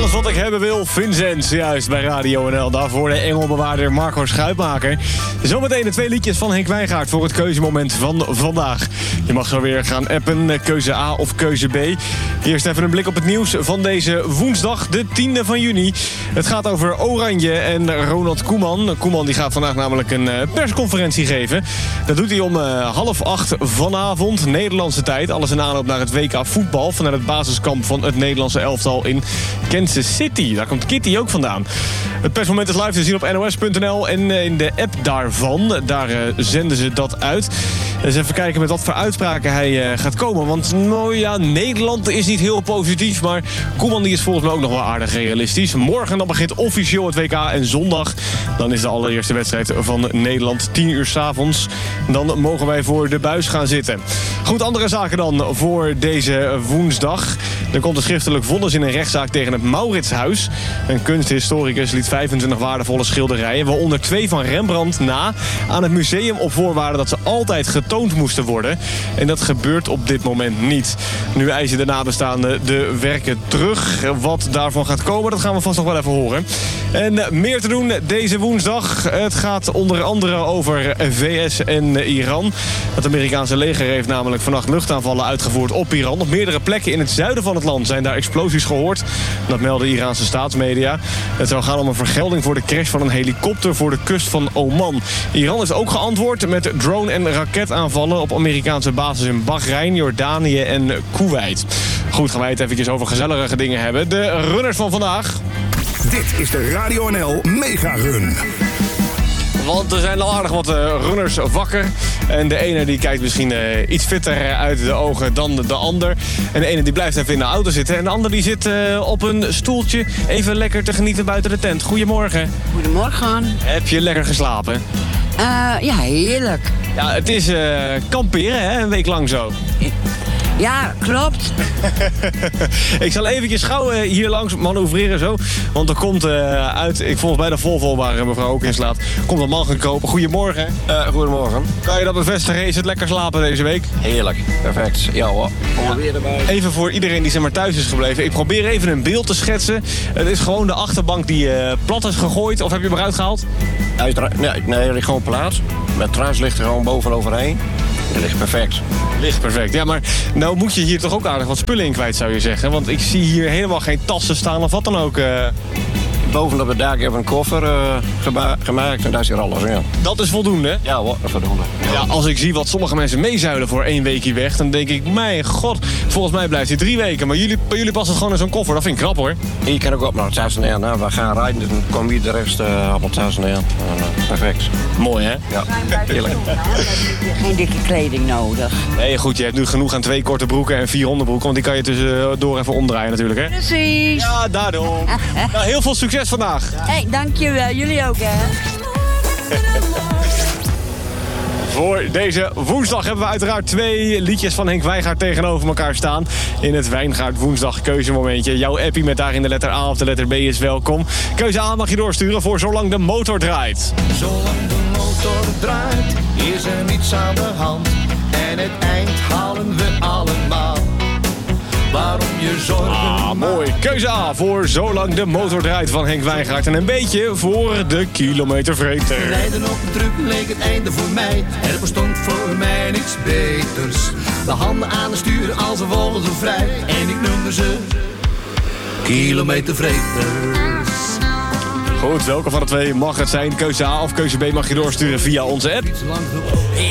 Alles wat ik hebben wil, Vincent, juist bij Radio NL. Daarvoor de engelbewaarder Marco Schuitmaker. Zometeen de 2 liedjes van Henk Wijngaard voor het keuzemoment van vandaag. Je mag zo weer gaan appen, keuze A of keuze B. Eerst even een blik op het nieuws van deze woensdag, de 10e van juni. Het gaat over Oranje en Ronald Koeman. Koeman die gaat vandaag namelijk een persconferentie geven. Dat doet hij om 7:30 vanavond, Nederlandse tijd. Alles in aanloop naar het WK voetbal vanuit het basiskamp van het Nederlandse elftal in Kansas City. Daar komt Kitty ook vandaan. Het persmoment is live te zien op nos.nl en in de app daarvan. Daar zenden ze dat uit. Dus even kijken met wat voor uitspraken hij gaat komen. Want nou ja, Nederland is niet heel positief, maar Koeman die is volgens mij ook nog wel aardig realistisch. Morgen dan begint officieel het WK en zondag dan is de allereerste wedstrijd van Nederland 10 uur 's avonds. Dan mogen wij voor de buis gaan zitten. Goed, andere zaken dan voor deze woensdag. Er komt een schriftelijk vonnis in een rechtszaak tegen het Mauritshuis. Een kunsthistoricus liet 25 waardevolle schilderijen, waaronder 2 van Rembrandt, na aan het museum op voorwaarde dat ze altijd getoond moesten worden. En dat gebeurt op dit moment niet. Nu eisen de nabestaanden de werken terug. Wat daarvan gaat komen, dat gaan we vast nog wel even horen. En meer te doen deze woensdag. Het gaat onder andere over VS en Iran. Het Amerikaanse leger heeft namelijk vannacht luchtaanvallen uitgevoerd op Iran. Op meerdere plekken in het zuiden van het land zijn daar explosies gehoord. Dat melden Iraanse staatsmedia. Het zou gaan om een vergelding voor de crash van een helikopter voor de kust van Oman. Iran is ook geantwoord met drone- en raketaanvallen op Amerikaanse bases in Bahrein, Jordanië en Kuwait. Goed, gaan wij het eventjes over gezellige dingen hebben. De runners van vandaag. Dit is de Radio NL Mega Run. Want er zijn al aardig wat runners wakker. En de ene die kijkt misschien iets fitter uit de ogen dan de ander. En de ene die blijft even in de auto zitten. En de ander die zit op een stoeltje even lekker te genieten buiten de tent. Goedemorgen. Goedemorgen. Heb je lekker geslapen? Ja, heerlijk. Ja, het is kamperen, hè? Een week lang zo. Ja, klopt. Ik zal eventjes gauw hier langs manoeuvreren zo. Want er komt uit, ik volgens bij de Volvo waar mevrouw ook in slaat, komt een man gekropen. Goedemorgen. Goedemorgen. Kan je dat bevestigen? Is het lekker slapen deze week? Heerlijk. Perfect. Ja hoor. Weer erbij. Even voor iedereen die zeg maar thuis is gebleven. Ik probeer even een beeld te schetsen. Het is gewoon de achterbank die plat is gegooid. Of heb je hem eruit gehaald? Nee, hij ligt gewoon plaats. Met truis ligt er gewoon bovenoverheen. Dat ligt perfect. Ligt perfect. Ja, maar nou moet je hier toch ook aardig wat spullen in kwijt, zou je zeggen. Want ik zie hier helemaal geen tassen staan of wat dan ook. Bovenop het dak heb ik een koffer gemaakt en daar zit alles in. Dat is voldoende? Ja hoor, voldoende. Ja, als ik zie wat sommige mensen meezuilen voor 1 weekje weg, dan denk ik, mijn god, volgens mij blijft hij 3 weken. Maar jullie passen het gewoon in zo'n koffer, dat vind ik krap hoor. Je kan ook op naar het thuis neer. Nou, we gaan rijden, dan komen we de rest op het thuis neer. Perfect. Mooi hè? Ja, heerlijk. Geen dikke kleding nodig. Nee, goed, je hebt nu genoeg aan 2 korte broeken en 4 onderbroeken, want die kan je tussendoor even omdraaien natuurlijk hè? Precies. Ja, daardoor. Nou, heel veel succes vandaag. Hé, dankjewel. Jullie ook, hè? Voor deze woensdag hebben we uiteraard 2 liedjes van Henk Wijngaard tegenover elkaar staan. In het Wijngaard woensdag keuzemomentje. Jouw appie met daarin de letter A of de letter B is welkom. Keuze A mag je doorsturen voor Zolang de motor draait. Zolang de motor draait, is er niets aan de hand. En het eind halen we allemaal. Waarom je zorgen Mooi. Keuze A voor Zolang de motor draait van Henk Wijngaard. En een beetje voor de kilometervreter. rijden op een truck leek het einde voor mij. Er bestond voor mij niks beters. De handen aan het stuur als een wolven vrij. En ik noemde ze kilometervreters. Goed, welke van de 2 mag het zijn? Keuze A of keuze B mag je doorsturen via onze app.